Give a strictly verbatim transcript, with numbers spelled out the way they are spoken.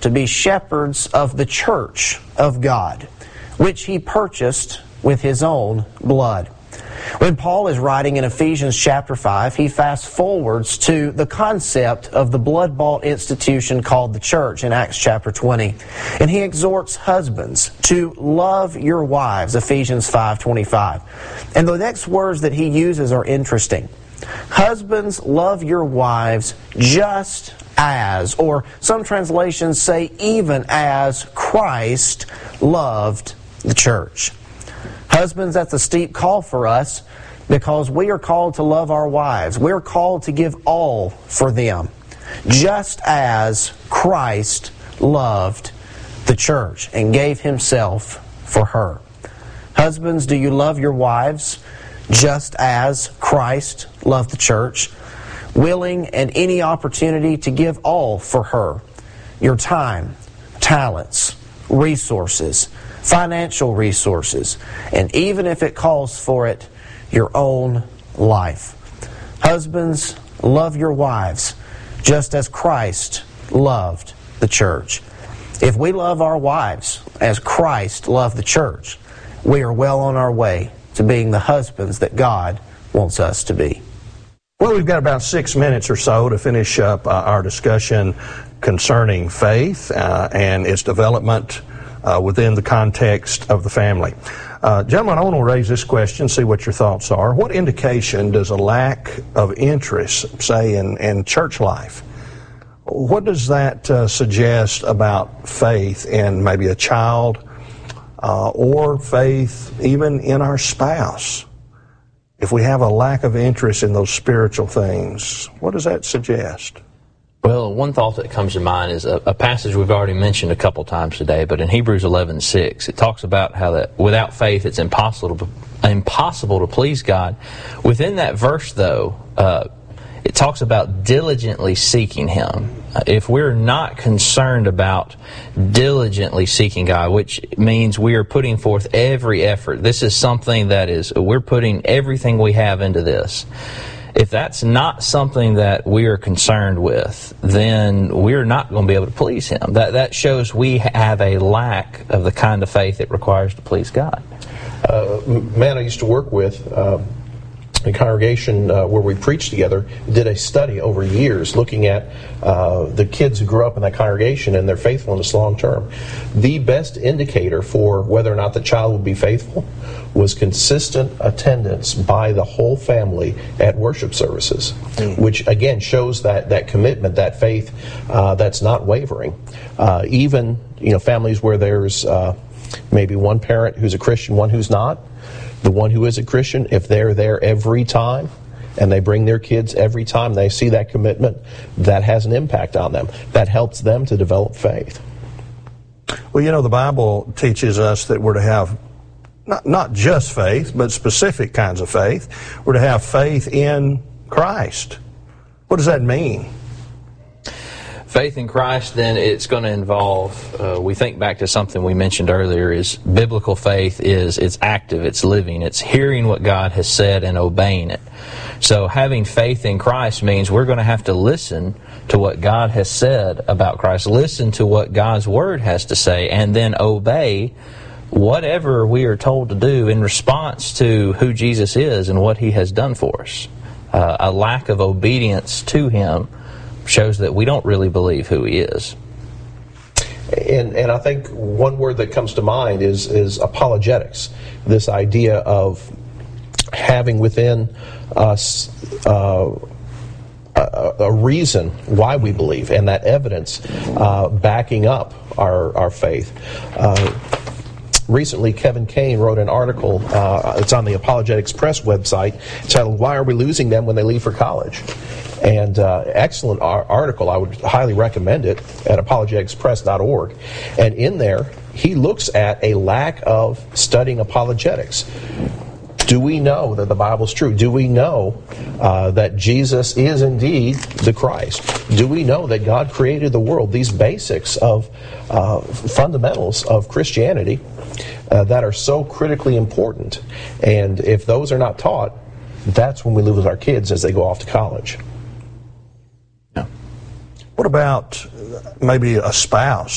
to be shepherds of the church of God, which he purchased with his own blood. When Paul is writing in Ephesians chapter five, he fast forwards to the concept of the blood-bought institution called the church in Acts chapter twenty. And he exhorts husbands to love your wives, Ephesians five twenty-five. And the next words that he uses are interesting. Husbands, love your wives just as, or some translations say even as, Christ loved the church. Husbands, that's a steep call for us because we are called to love our wives. We're called to give all for them, just as Christ loved the church and gave himself for her. Husbands, do you love your wives just as Christ loved the church, willing and any opportunity to give all for her? Your time, talents, resources, financial resources, and even if it calls for it, your own life. Husbands, love your wives just as Christ loved the church. If we love our wives as Christ loved the church, we are well on our way to being the husbands that God wants us to be. Well, we've got about six minutes or so to finish up uh, our discussion concerning faith uh, and its development Uh, within the context of the family. Uh, gentlemen, I want to raise this question, see what your thoughts are. What indication does a lack of interest, say, in, in church life, what does that uh, suggest about faith in maybe a child uh, or faith even in our spouse? If we have a lack of interest in those spiritual things, what does that suggest? Well, one thought that comes to mind is a, a passage we've already mentioned a couple times today, but in Hebrews eleven six, it talks about how that without faith it's impossible to, impossible to please God. Within that verse, though, uh, it talks about diligently seeking Him. Uh, if we're not concerned about diligently seeking God, which means we are putting forth every effort, this is something that is, we're putting everything we have into this. If that's not something that we are concerned with, then we're not going to be able to please Him. That that shows we have a lack of the kind of faith it requires to please God. Uh, man I used to work with, uh, a congregation uh, where we preached together, did a study over years looking at uh, the kids who grew up in that congregation and their faithfulness long term. The best indicator for whether or not the child would be faithful was consistent attendance by the whole family at worship services, mm. which again shows that that commitment, that faith uh, that's not wavering. Uh, even you know families where there's uh, maybe one parent who's a Christian, one who's not. The one who is a Christian, if they're there every time and they bring their kids every time, they see that commitment, that has an impact on them. That helps them to develop faith. Well, you know, the Bible teaches us that we're to have not, not just faith, but specific kinds of faith. We're to have faith in Christ. What does that mean? Faith in Christ, then it's going to involve, uh, we think back to something we mentioned earlier, is biblical faith is, it's active, it's living, it's hearing what God has said and obeying it. So having faith in Christ means we're going to have to listen to what God has said about Christ, listen to what God's Word has to say, and then obey whatever we are told to do in response to who Jesus is and what He has done for us. Uh, a lack of obedience to Him shows that we don't really believe who He is. And and I think one word that comes to mind is is apologetics. This idea of having within us uh, a, a reason why we believe, and that evidence uh, backing up our our faith. Uh, Recently, Kevin Kane wrote an article, uh, it's on the Apologetics Press website, titled, "Why Are We Losing Them When They Leave for College?" And uh, excellent ar- article. I would highly recommend it at apologetics press dot org. And in there, he looks at a lack of studying apologetics. Do we know that the Bible's true? Do we know uh, that Jesus is indeed the Christ? Do we know that God created the world? These basics of uh, fundamentals of Christianity uh, that are so critically important. And if those are not taught, that's when we lose our kids as they go off to college. What about maybe a spouse